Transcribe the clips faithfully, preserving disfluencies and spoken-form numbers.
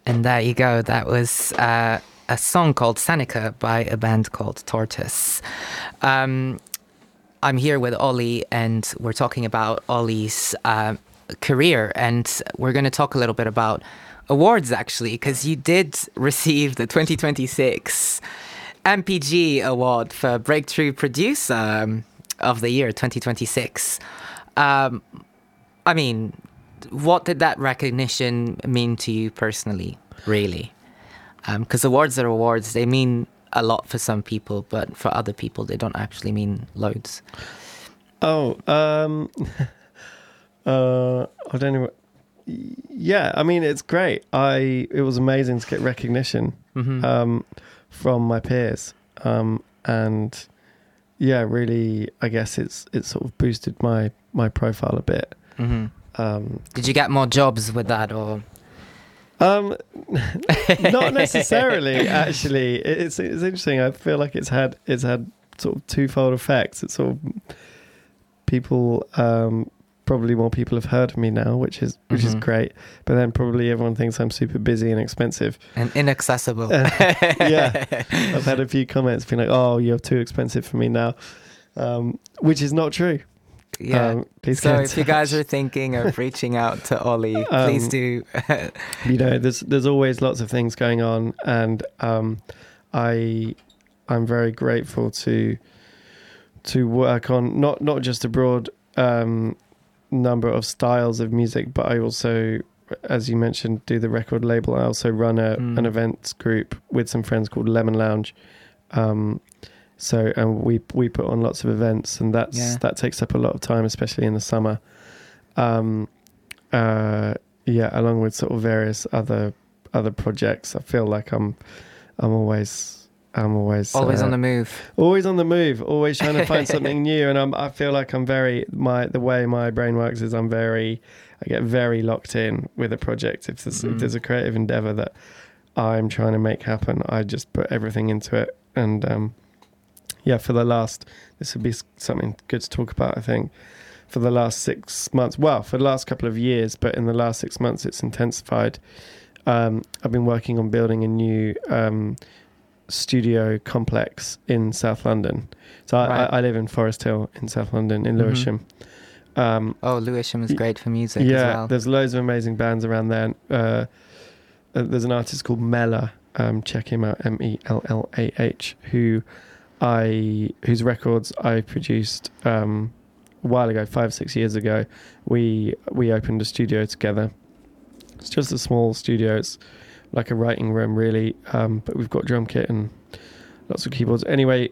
And there you go. That was uh, a song called Seneca by a band called Tortoise. Um, I'm here with Ollie, and we're talking about Ollie's uh, career, and we're going to talk a little bit about awards, actually, because you did receive the twenty twenty-six M P G Award for Breakthrough Producer um, of the Year twenty twenty-six. Um, I mean, what did that recognition mean to you personally, really? Because um, awards are awards. They mean a lot for some people, but for other people, they don't actually mean loads. Oh, um, uh, I don't know. Yeah, I mean, it's great. I It was amazing to get recognition mm-hmm. um, from my peers. Um, and yeah, really, I guess it's it's sort of boosted my, my profile a bit. Mm-hmm. Um, Did you get more jobs with that, or? Um, not necessarily. Actually, it's it's interesting. I feel like it's had it's had sort of twofold effects. It's sort of people, um, probably more people have heard of me now, which is which mm-hmm. is great. But then probably everyone thinks I'm super busy and expensive and inaccessible. Uh, yeah, I've had a few comments being like, "Oh, you're too expensive for me now," um, which is not true. Yeah. Um, so if you guys are thinking of reaching out to Ollie, um, please do. You know, there's there's always lots of things going on, and um, I I'm very grateful to to work on not not just a broad um, number of styles of music, but I also, as you mentioned, do the record label. I also run a mm. an events group with some friends called Lemon Lounge. Um, So and we we put on lots of events, and that's yeah. that takes up a lot of time, especially in the summer. Um, uh, yeah, along with sort of various other other projects. I feel like I'm I'm always I'm always always uh, on the move. Always on the move. Always trying to find something new. And I'm I feel like I'm very my the way my brain works is I'm very I get very locked in with a project. If there's, mm. if there's a creative endeavor that I'm trying to make happen, I just put everything into it. And um, yeah, for the last, this would be something good to talk about, I think, for the last six months, well, for the last couple of years, but in the last six months, it's intensified. Um, I've been working on building a new um, studio complex in South London. So I, right. I, I live in Forest Hill in South London, in Lewisham. Mm-hmm. Um, oh, Lewisham is great for music yeah, as well. Yeah, there's loads of amazing bands around there. Uh, there's an artist called Mella, um, check him out, M E L L A H, who... I whose records I produced um, a while ago, five six years ago. We we opened a studio together. It's just a small studio. It's like a writing room, really, um, but we've got drum kit and lots of keyboards. Anyway,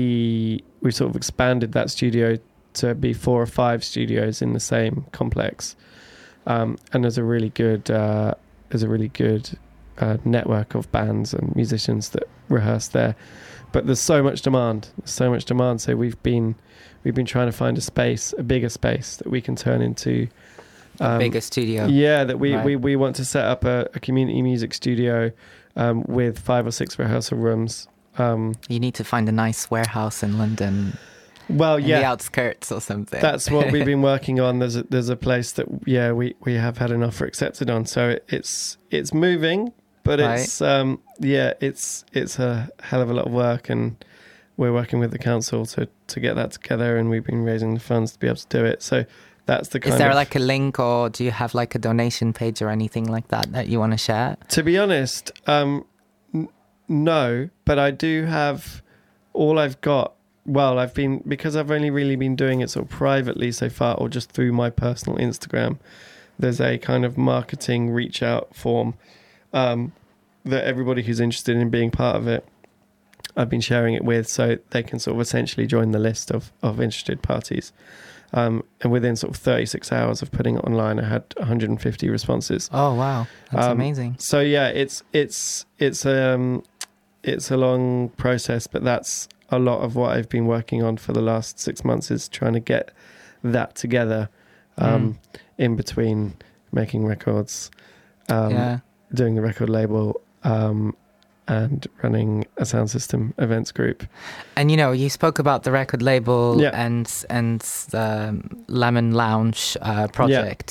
he we sort of expanded that studio to be four or five studios in the same complex, um, and there's a really good uh, there's a really good uh, network of bands and musicians that rehearse there. But there's so much demand, there's so much demand. So we've been, we've been trying to find a space, a bigger space that we can turn into um, a bigger studio. Yeah, that we, right. we, we want to set up a, a community music studio um, with five or six rehearsal rooms. Um, you need to find a nice warehouse in London. Well, in yeah, the outskirts or something. That's what we've been working on. There's a, there's a place that yeah we, we have had an offer accepted on. So it, it's it's moving. But right. it's um, yeah, it's it's a hell of a lot of work, and we're working with the council to, to get that together, and we've been raising the funds to be able to do it. So that's the kind of... Is there of, like a link, or do you have like a donation page or anything like that that you want to share? To be honest, um, n- no, but I do have all I've got. Well, I've been, because I've only really been doing it sort of privately so far, or just through my personal Instagram. There's a kind of marketing reach out form. Um, that everybody who's interested in being part of it, I've been sharing it with, so they can sort of essentially join the list of, of interested parties. Um, and within sort of thirty-six hours of putting it online, I had one hundred fifty responses. Oh wow, that's um, amazing. So yeah, it's it's it's um it's a long process, but that's a lot of what I've been working on for the last six months is trying to get that together. Um, mm. In between making records. Um, yeah. Doing the record label, um, and running a sound system events group. And, you know, you spoke about the record label yeah. and and the Lemon Lounge uh, project. Yeah.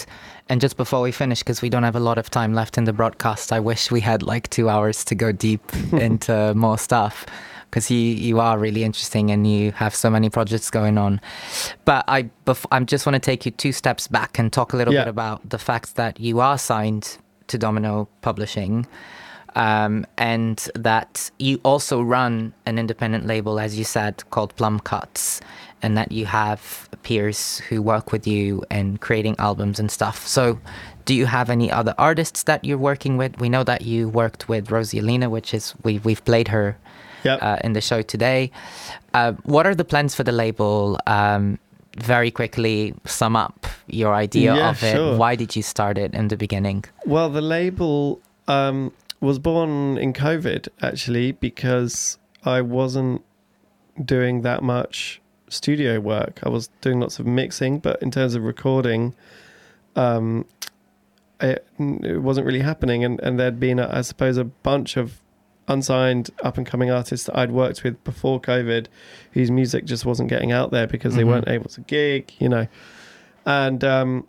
And just before we finish, because we don't have a lot of time left in the broadcast, I wish we had like two hours to go deep into more stuff, because you, you are really interesting and you have so many projects going on. But I bef- I just want to take you two steps back and talk a little Yeah. bit about the fact that you are signed to Domino Publishing, um, and that you also run an independent label, as you said, called Plum Cuts, and that you have peers who work with you in creating albums and stuff. So do you have any other artists that you're working with? We know that you worked with Rosie Alina, which is, we, we've played her Yep. uh, in the show today. Uh, what are the plans for the label? Um, very quickly sum up your idea Yeah, of it. sure. Why did you start it in the beginning? Well, the label um, was born in COVID, actually, because I wasn't doing that much studio work. I was doing lots of mixing, but in terms of recording, um, it, it wasn't really happening. And, and there'd been, a, I suppose, a bunch of unsigned up-and-coming artists that I'd worked with before COVID, whose music just wasn't getting out there because they Mhm. weren't able to gig, you know. And um,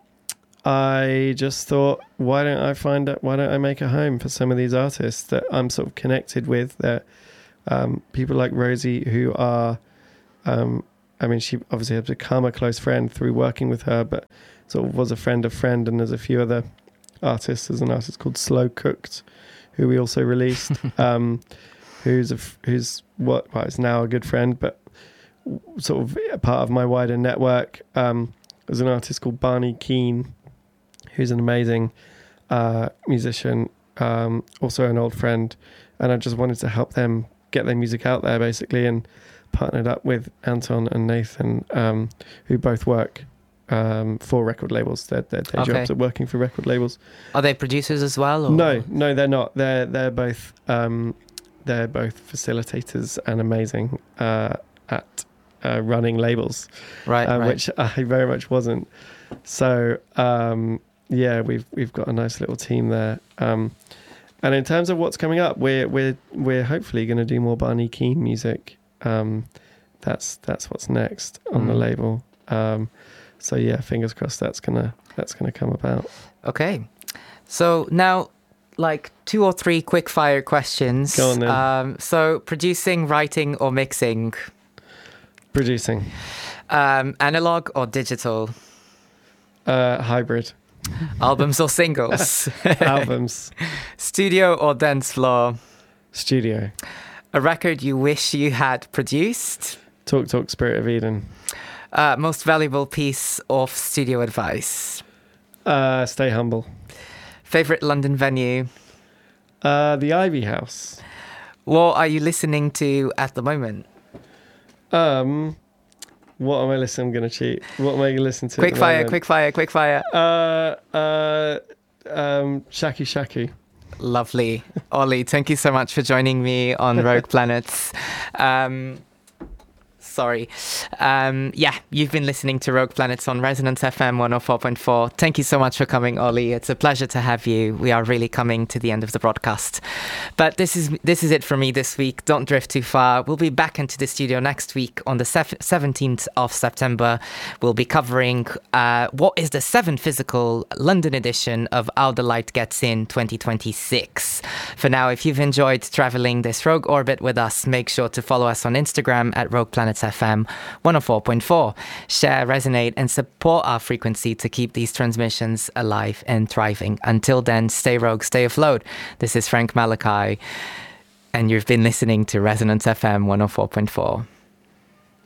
I just thought, why don't I find out, why don't I make a home for some of these artists that I'm sort of connected with? That um, people like Rosie, who are, um, I mean, she obviously has become a close friend through working with her, but sort of was a friend of friend. And there's a few other artists. There's an artist called Slow Cooked, who we also released, um, who's a, f- who's what well, is now a good friend, but sort of a part of my wider network. Um, there's an artist called Barney Keane, who's an amazing uh, musician, um, also an old friend, and I just wanted to help them get their music out there, basically, and partnered up with Anton and Nathan, um, who both work um, for record labels. Their, their, their Okay. jobs are working for record labels. Are they producers as well? Or? No, no, they're not. They're they're both um, they're both facilitators and amazing uh, at uh, running labels, Right, uh, right. which I very much wasn't. So um, yeah, we've we've got a nice little team there. Um, and in terms of what's coming up, we're we're we're hopefully going to do more Barney Keane music. Um, that's that's what's next on the Mm. label. Um, so yeah, fingers crossed that's gonna that's gonna come about. Okay. So now, like two or three quick fire questions. Go on then. Um, so producing, writing, or mixing? Producing, Um, analog or digital? uh, hybrid. Albums or singles? Albums, Studio or dance floor? studio, A record you wish you had produced? Talk Talk, Spirit of Eden, Uh, most valuable piece of studio advice? uh, Stay Humble, Favorite London venue? uh, the Ivy House. What are you listening to at the moment? Um, what am I listening? I'm gonna cheat. What am I gonna listen to? at Quick the fire, moment? quick fire, quick fire. Uh, uh, um, Shaki Shaki. Lovely. Ollie, thank you so much for joining me on Rogue Planets. Um, sorry. Um, yeah, you've been listening to Rogue Planets on Resonance F M one oh four point four. Thank you so much for coming, Ollie. It's a pleasure to have you. We are really coming to the end of the broadcast. But this is this is it for me this week. Don't drift too far. We'll be back into the studio next week on the seventeenth of September. We'll be covering uh, what is the seventh physical London edition of How the Light Gets In twenty twenty-six. For now, if you've enjoyed traveling this Rogue Orbit with us, make sure to follow us on Instagram at Rogue Planets F M one oh four point four. Share, resonate, and support our frequency to keep these transmissions alive and thriving. Until then, stay rogue, stay afloat. This is Frank Malachi, and you've been listening to Resonance F M one oh four point four.